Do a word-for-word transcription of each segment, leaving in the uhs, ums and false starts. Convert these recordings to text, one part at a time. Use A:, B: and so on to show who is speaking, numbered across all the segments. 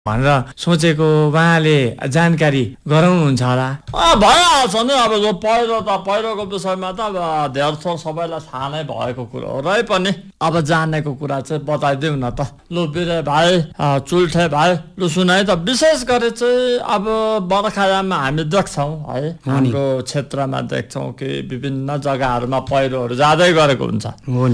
A: भनेर सोचेको उहाँले जानकारी गराउनुहुन्छ होला?
B: भइहाल्छ नि। अब यो पहिरो त पहिरोको विषयमा त अब धेर थोर सबैलाई थाहा नै भएको कुरो हो र पनि अब जानेको कुरा चाहिँ बताइदिउँ न त। लु बिरे भाइ, चुल्ठे भाइ, लु सुनाइ त। विशेष गरी चाहिँ अब बर्खायाममा हामी देख्छौँ है, हाम्रो क्षेत्रमा देख्छौँ कि विभिन्न जग्गाहरूमा पहिरोहरू जाँदै गरेको हुन्छ।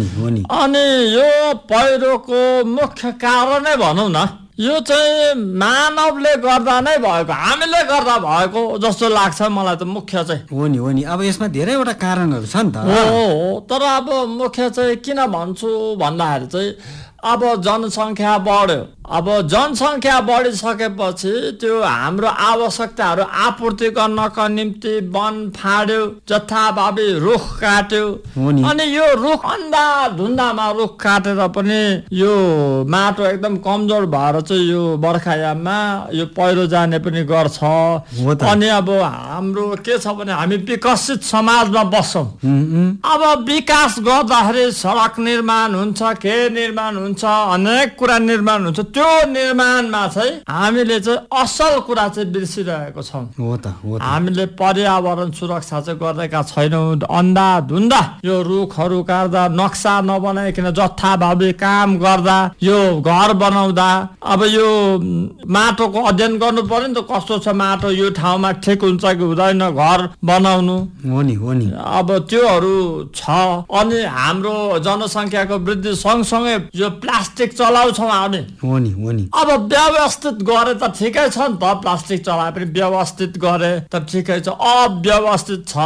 B: अनि यो पहिरोको मुख्य कारणै भनौँ न, यो चाहिँ मानवले गर्दा नै भएको, हामीले गर्दा भएको जस्तो लाग्छ मलाई त। मुख्य चाहिँ
C: हो नि हो नि अब यसमा धेरैवटा कारणहरू छ नि त।
B: हो हो तर अब मुख्य चाहिँ किन भन्छु भन्दाखेरि चाहिँ अब जनसङ्ख्या बढ्यो। अब जनसङ्ख्या बढिसकेपछि त्यो हाम्रो आवश्यकताहरू आपूर्ति गर्नका निम्ति वन फाड्यो, जथाभावी रुख काट्यो। अनि यो रुख अन्धाधुन्दामा रुख काटेर पनि यो माटो एकदम कमजोर भएर चाहिँ यो बर्खायाममा यो पहिरो जाने पनि गर्छ। अनि अब हाम्रो के छ भने हामी विकसित समाजमा बस्छौँ। अब विकास गर्दाखेरि सडक निर्माण हुन्छ, के निर्माण हुन्छ, अनेक कुरा निर्माण हुन्छ। त्यो निर्माणमा चाहिँ हामीले चाहिँ असल कुरा चाहिँ बिर्सिरहेको छौँ। हामीले पर्यावरण सुरक्षा चाहिँ गरेका छैनौँ। अन्धाधुन्दा यो रुखहरू काट्दा, नक्सा नबनाइकन जथाभावी काम गर्दा, यो घर बनाउँदा, अब यो माटोको अध्ययन गर्नु पर्यो नि त, कस्तो छ माटो, यो ठाउँमा ठिक हुन्छ कि हुँदैन घर बनाउनु।
C: हो नि हो नि
B: अब त्योहरू छ। अनि हाम्रो जनसङ्ख्याको वृद्धि सँगसँगै यो प्लास्टिक चलाउँछौँ हामी।
C: हो नि हो नि
B: अब व्यवस्थित गरे त ठिकै छ नि त, प्लास्टिक चलाए पनि व्यवस्थित गरे त ठिकै छ। अव्यवस्थित छ,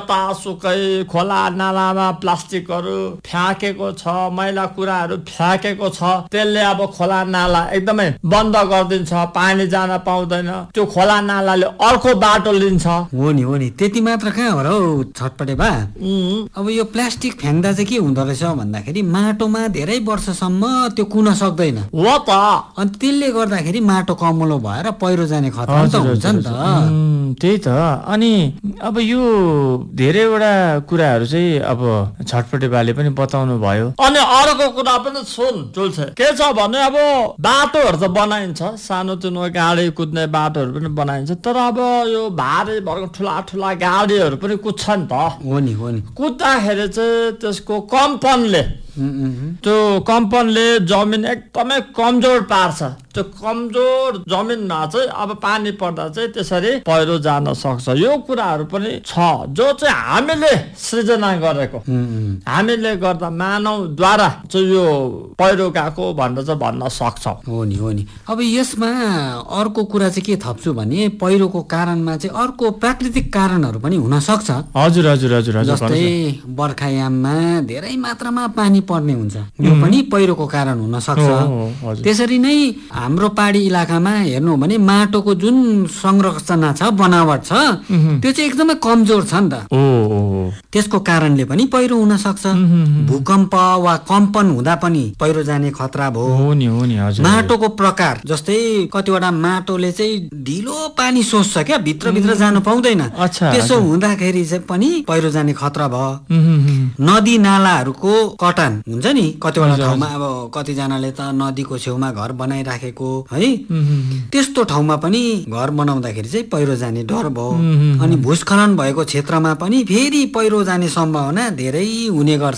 B: जतासुकै खोला नालामा प्लास्टिकहरू फ्याँकेको छ, मैला कुराहरू फ्याँकेको छ। त्यसले अब खोला नाला एकदमै बन्द गरिदिन्छ, पानी जान पाउँदैन। त्यो खोला नालाले अर्को बाटो लिन्छ।
C: हो नि हो नि त्यति मात्र कहाँ हो र छटपटे बा। अब यो प्लास्टिक फ्याँक्दा चाहिँ के हुँदो रहेछ भन्दाखेरि माटोमा धेरै वर्षसम्म त्यो कुन सक्दैन
B: हो त।
C: अनि त्यसले गर्दाखेरि माटो कमलो भएर पहिरो जाने खतरा त हुन्छ नि त।
A: त्यही त। अनि अब यो धेरैवटा कुराहरू चाहिँ अब छटपटे बाले पनि बताउनु भयो।
B: अनि अर्को कुरा पनि सुन चुल्छे, के छ भने अब बाटोहरू त बनाइन्छ, सानोतिनो गाडी कुद्ने बाटोहरू पनि बनाइन्छ। तर अब यो भारी भरको ठुला ठुला गाडीहरू पनि कुद्छ नि त।
C: हो नि हो नि
B: कुद्दाखेरि चाहिँ त्यसको कम्पनले त्यो कम्पनले जमिन एकदमै कमजोर पार्छ। त्यो कमजोर जमिनमा चाहिँ अब पानी पर्दा चाहिँ त्यसरी पहिरो जान सक्छ। यो कुराहरू पनि छ जो चाहिँ हामीले सृजना गरेको, हामीले गर्दा मानवद्वारा चाहिँ यो पहिरो गएको भनेर चाहिँ भन्न सक्छौँ।
C: हो नि हो नि अब यसमा अर्को कुरा चाहिँ के थप्छु भने पहिरोको कारणमा चाहिँ अर्को प्राकृतिक कारणहरू पनि हुन सक्छ।
A: हजुर हजुर हजुर हजुर
C: जस्तै बर्खायाममा धेरै मात्रामा पानी पर्ने हुन्छ, यो पनि पहिरोको कारण हुन सक्छ। त्यसरी नै हाम्रो पहाडी इलाकामा हेर्नु हो भने माटोको जुन संरचना छ, बनावट छ, त्यो चाहिँ एकदमै कमजोर छ नि त। त्यसको कारणले पनि पहिरो हुन सक्छ। भूकम्प वा कम्पन हुँदा पनि पहिरो जाने खतरा भयो। माटोको प्रकार जस्तै कतिवटा माटोले चाहिँ ढिलो पानी सोच्छ क्या, भित्रभित्र जानु पाउँदैन। त्यसो हुँदाखेरि चाहिँ पनि पहिरो जाने खतरा भयो। नदी नालाहरूको कटान हुन्छ नि कतिवटा ठाउँमा, अब कतिजनाले त नदीको छेउमा घर बनाइराखेको है, त्यस्तो ठाउँमा पनि घर बनाउँदाखेरि चाहिँ पहिरो जाने डर भयो। अनि भूस्खलन भएको क्षेत्रमा पनि फेरि पहिरो जाने सम्भावना धेरै हुने गर्छ।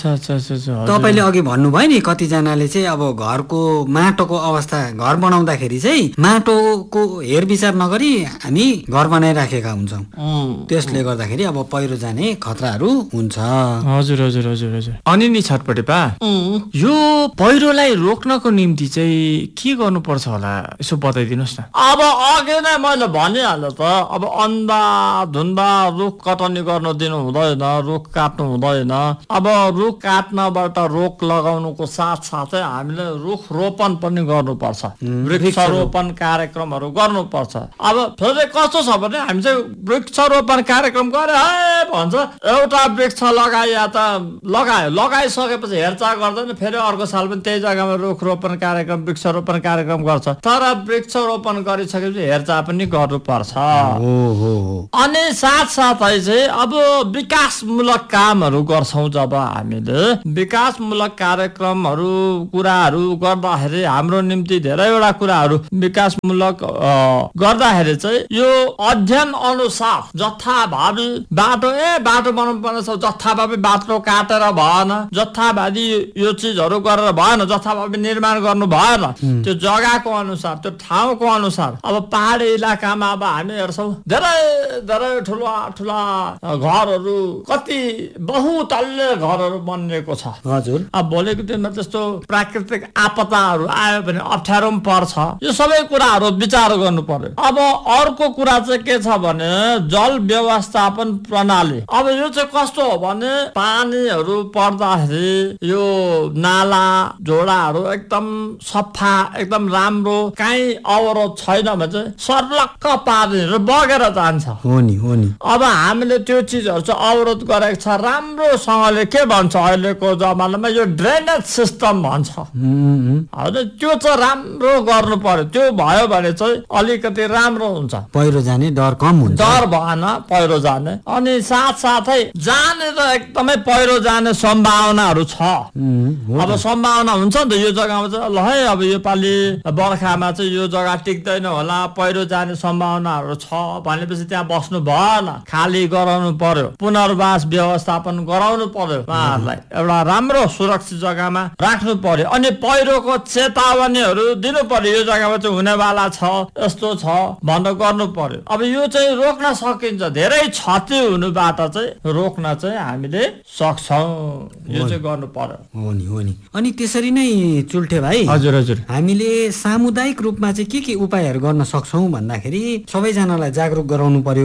C: तपाईँले अघि भन्नुभयो नि कतिजनाले चाहिँ अब घरको माटोको अवस्था, घर बनाउँदाखेरि चाहिँ माटोको हेरविचार नगरी हामी घर बनाइराखेका हुन्छौँ। त्यसले गर्दाखेरि अब पहिरो जाने खतराहरू हुन्छ।
A: हजुर हजुर हजुर हजुर अनि नि छटपटे पा यो पहिरोलाई रोक्नको निम्ति चाहिँ के गर्नुपर्छ होला, यसो बताइदिनुहोस् न।
B: अब अघि नै मैले भनिहालेँ त, अब अन्धाधुन्दा रुख कटनी गर्न दिनु हुँदैन, रुख काट्नु हुँदैन। अब रुख काट्नबाट रोक लगाउनुको साथ साथै हामीले रुख रोपन पनि गर्नुपर्छ, वृक्षारोपण कार्यक्रमहरू गर्नुपर्छ। अब फेरि कस्तो छ भने हामी चाहिँ वृक्षारोपण कार्यक्रम गरे है भन्छ, एउटा वृक्ष लगाइया त लगायो, लगाइसकेपछि हेरचाह गर्दैन, फेरि अर्को साल पनि त्यही जग्गामा रुख रोपन कार्यक्रम, वृक्षारोपण कार्यक्रम गर्छ, तर वृक्षरोपण गरिसकेपछि हेरचाह पनि गर्नुपर्छ। अनि साथसाथै चाहिँ अब विकासमूलक कामहरू गर्छौँ जब हामीले विकासमूलक कार्यक्रमहरू कुराहरू गर्दाखेरि हाम्रो निम्ति धेरैवटा कुराहरू विकासमूलक गर्दाखेरि चाहिँ यो अध्ययन अनुसार जथाभावी बाटो ए बाटो बनाउनु पर्ने छ, जथाभावी बाटो काटेर भएन, जथाभावी यो चिजहरू गरेर भएन, जथाभावी निर्माण गर्नु भएन। त्यो जग्गाको अनुसार, त्यो ठाउँको अनुसार। अब पहाडी इलाकामा अब हामी हेर्छौँ धेरै धेरै ठुला ठुला घरहरू, कति बहुतल्ले घरहरू बनिएको छ।
C: हजुर।
B: अब भोलिको दिनमा त्यस्तो प्राकृतिक आपदाहरू आयो भने अप्ठ्यारो पनि पर्छ। यो सबै कुराहरू विचार गर्नु पर्यो। अब अर्को कुरा चाहिँ के छ भने जल व्यवस्थापन प्रणाली। अब यो चाहिँ कस्तो हो भने पानीहरू पर्दाखेरि यो नाला झोडाहरू एकदम सफा, एकदम राम्रो, कहीँ अवरोध छैन भने चाहिँ सर्लक्क पानीहरू बगेर जान्छ।
C: हो नि हो नि।
B: अब हामीले त्यो चिजहरू चाहिँ अवरोध गरेको छ। राम्रोसँगले के भन्छ अहिलेको जमानामा यो ड्रेनेज सिस्टम भन्छ, होइन? त्यो चाहिँ राम्रो गर्नु पर्यो। त्यो भयो भने चाहिँ अलिकति राम्रो हुन्छ,
C: पहिरो जाने डर कम हुन्छ,
B: डर भएन पहिरो जाने। अनि साथसाथै जाने त एकदमै पहिरो जाने सम्भावनाहरू छ। अब सम्भावना हुन्छ नि त यो जग्गामा चाहिँ ल है अब यो पालि बर्खामा चाहिँ यो जग्गा टिक्दैन होला, पहिरो जाने सम्भावनाहरू छ भनेपछि त्यहाँ बस्नु भएन, खाली गराउनु पर्यो, पुनर्वास व्यवस्थापन गराउनु पर्यो, उहाँहरूलाई एउटा राम्रो सुरक्षित जग्गामा राख्नु पर्यो। अनि पहिरोको चेतावनीहरू दिनु पर्यो, यो जग्गामा चाहिँ हुनेवाला छ, यस्तो छ भनेर गर्नु पर्यो। अब यो चाहिँ रोक्न सकिन्छ, धेरै क्षति हुनुबाट चाहिँ रोक्न चाहिँ हामीले सक्छौँ। यो चाहिँ गर्नु पर्यो।
C: हो नि हो नि। अनि त्यसरी नै चुल्ठे भाइ,
A: हजुर हजुर,
C: हामीले सामुदायिक रूपमा चाहिँ के के उपायहरू गर्न सक्छौँ भन्दाखेरि सबैजनालाई जागरुक गराउनु पर्यो।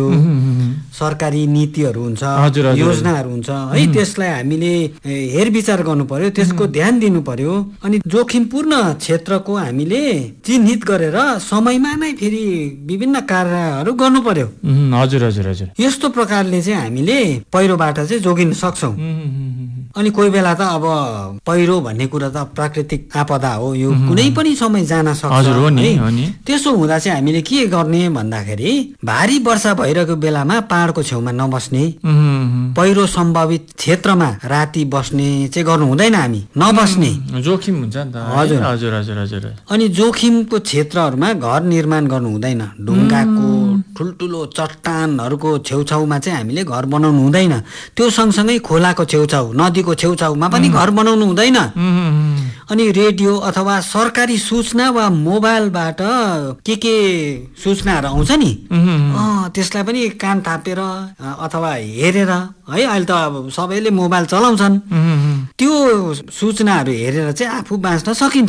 C: सरकारी नीतिहरू हुन्छ, योजनाहरू हुन्छ है, त्यसलाई हामीले हेरविचार गर्नु पर्यो, त्यसको ध्यान दिनु पर्यो। अनि जोखिमपूर्ण क्षेत्रको हामीले चिन्हित गरेर समयमा नै फेरि विभिन्न कार्यहरू गर्नु पर्यो।
A: हजुर हजुर हजुर।
C: यस्तो प्रकारले चाहिँ हामीले पहिरोबाट चाहिँ जोगिन सक्छौँ। अनि कोही बेला त अब पहिरो भन्ने कुरा त प्राकृतिक आपदा हो, यो कुनै पनि समय जान सक्छ है। त्यसो हुँदा चाहिँ हामीले के गर्ने भन्दाखेरि भारी वर्षा भइरहेको बेलामा पहाडको छेउमा नबस्ने, पहिरो सम्भावित क्षेत्रमा राति बस्ने चाहिँ गर्नु हुँदैन, हामी नबस्ने,
A: जोखिम हुन्छ नि त। हजुर हजुर हजुर हजुर।
C: अनि जोखिमको क्षेत्रहरूमा घर निर्माण गर्नु हुँदैन। ढुङ्गाको ठुल्ठुलो चट्टानहरूको छेउछाउमा चाहिँ हामीले घर बनाउनु हुँदैन। त्यो सँगसँगै खोलाको छेउछाउ, नदीको छेउछाउमा पनि घर बनाउनु हुँदैन। अनि रेडियो अथवा सरकारी सूचना वा मोबाइलबाट के के सूचनाहरू आउँछ नि, त्यसलाई पनि कान थापेर अथवा हेरेर है, अहिले त अब सबैले मोबाइल चलाउँछन्, त्यो सूचनाहरू हेरेर चाहिँ आफू बाँच्न सकिन्छ।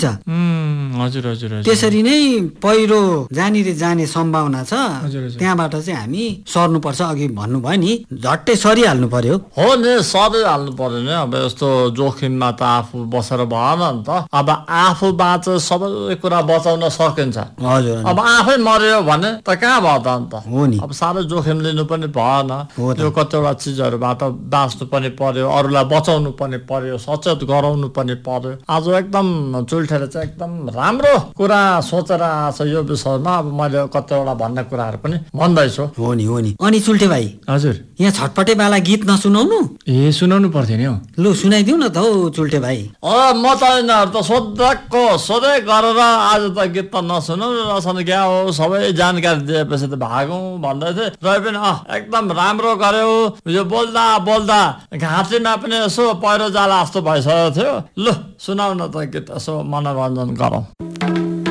A: हजुर हजुर।
C: त्यसरी नै पहिरो जहाँनिर जाने सम्भावना छ त्यहाँबाट चाहिँ हामी सर्नुपर्छ। अघि भन्नुभयो नि, झट्टै सरिहाल्नु पर्यो।
B: हो नि, सरिहाल्नु पर्यो नि। अब यस्तो जोखिममा त आफू बसेर भएन नि त। अब आफू बाँचे सबै कुरा बचाउन सकिन्छ।
C: हजुर।
B: अब आफै मर्यो भने त कहाँ भयो त अन्त?
C: हो नि।
B: अब साह्रै जोखिम लिनु पनि भएन। यो कतिवटा चिजहरूबाट बाँच्नु पनि पर्यो, अरूलाई बचाउनु पनि पर्यो, सचेत गराउनु पनि पर्यो। आज एकदम चुल्ठेर चाहिँ एकदम राम्रो कुरा सोचेर आएको छ यो विषयमा। अब मैले कतिवटा भन्ने कुराहरू पनि भन्दैछु।
C: हो नि हो नि। अनि चुल्ठे भाइ,
A: हजुर,
C: यहाँ छटपटेवाला गीत नसुनाउनु?
A: ए सुनाउनु पर्थ्यो नि हौ।
C: लु सुनाइदिउ न त हौ चुल्ठे भाइ।
B: अँ म त यिनीहरू त सोधेको सोधै गरेर आज त गीत त नसुनाउनु नसुन क्या हो, सबै जानकारी दिएपछि त भागौँ भन्दै थिएँ। र पनि अँ एकदम राम्रो गर्यो। यो बोल्दा बोल्दा घाँटीमा पनि यसो पहिरो जाला जस्तो भइसकेको थियो। लु सुनाउ न त गीत, यसो मनोरञ्जन गरौँ।